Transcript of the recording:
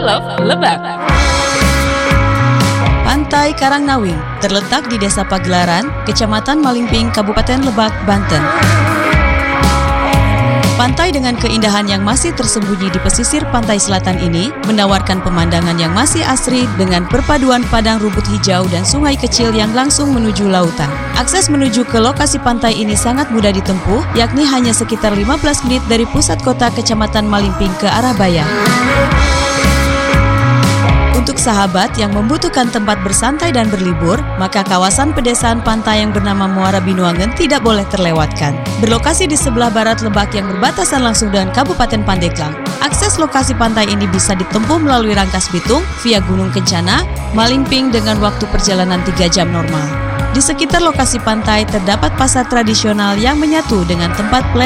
Love Lebak. Pantai Karangnawing terletak di Desa Pagelaran, Kecamatan Malingping, Kabupaten Lebak, Banten. Pantai dengan keindahan yang masih tersembunyi di pesisir pantai selatan ini menawarkan pemandangan yang masih asri dengan perpaduan padang rumput hijau dan sungai kecil yang langsung menuju lautan. Akses menuju ke lokasi pantai ini sangat mudah ditempuh, yakni hanya sekitar 15 menit dari pusat kota Kecamatan Malingping ke arah Bayan. Untuk sahabat yang membutuhkan tempat bersantai dan berlibur, maka kawasan pedesaan pantai yang bernama Muara Binuangen tidak boleh terlewatkan. Berlokasi di sebelah barat Lebak yang berbatasan langsung dengan Kabupaten Pandeglang. Akses lokasi pantai ini bisa ditempuh melalui Rangkas Bitung via Gunung Kencana, Malingping dengan waktu perjalanan 3 jam normal. Di sekitar lokasi pantai terdapat pasar tradisional yang menyatu dengan tempat